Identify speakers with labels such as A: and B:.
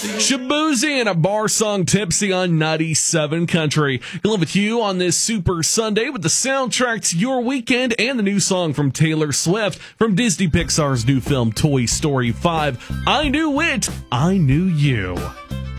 A: Shabuzi and a bar song Tipsy on 97 Country. Gonna live with you on this Super Sunday with the soundtrack to your weekend and the new song from Taylor Swift from Disney Pixar's new film Toy Story 5. I Knew It, I Knew You.